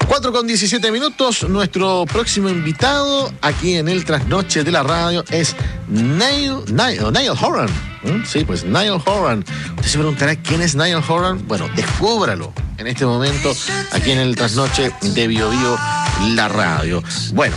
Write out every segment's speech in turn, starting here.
4:17, nuestro próximo invitado aquí en el Trasnoche de la Radio es Niall Horan. Sí, pues Niall Horan. Usted se preguntará quién es Niall Horan. Bueno, descúbralo en este momento aquí en el Trasnoche de Bio Bio, la radio. Bueno,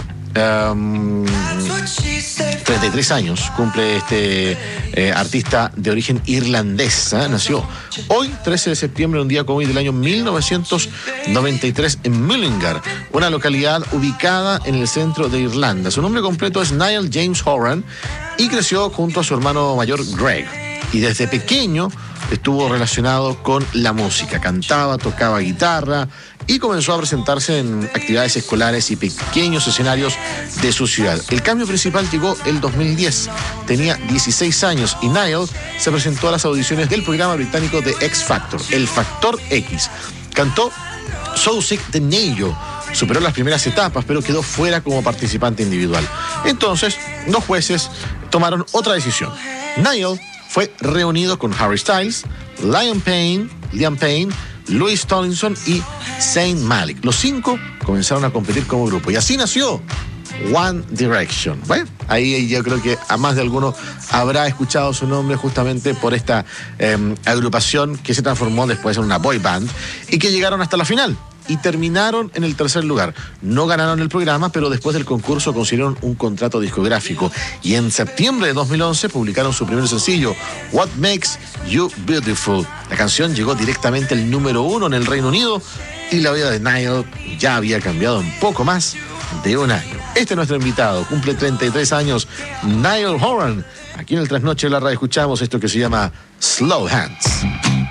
33 años cumple este artista de origen irlandés. Nació hoy, 13 de septiembre, un día como hoy del año 1993 en Mullingar, una localidad ubicada en el centro de Irlanda. Su nombre completo es Niall James Horan y creció junto a su hermano mayor Greg. Y desde pequeño estuvo relacionado con la música, cantaba, tocaba guitarra y comenzó a presentarse en actividades escolares y pequeños escenarios de su ciudad. El cambio principal llegó el 2010. Tenía 16 años y Niall se presentó a las audiciones del programa británico de X Factor, el Factor X. Cantó So Sick de Neyo. Superó las primeras etapas, pero quedó fuera como participante individual. Entonces, los jueces tomaron otra decisión. Niall fue reunido con Harry Styles, Liam Payne, Louis Tomlinson y Zayn Malik. Los 5 comenzaron a competir como grupo y así nació One Direction. Bueno, ahí yo creo que a más de alguno habrá escuchado su nombre justamente por esta agrupación que se transformó después en una boy band y que llegaron hasta la final y terminaron en el tercer lugar. No ganaron el programa, pero después del concurso consiguieron un contrato discográfico y en septiembre de 2011 publicaron su primer sencillo, What Makes You Beautiful. La canción llegó directamente al número 1 en el Reino Unido y la vida de Niall ya había cambiado en poco más de un año. Este es nuestro invitado, cumple 33 años, Niall Horan. Aquí en el Trasnoche de la Radio escuchamos esto que se llama Slow Hands.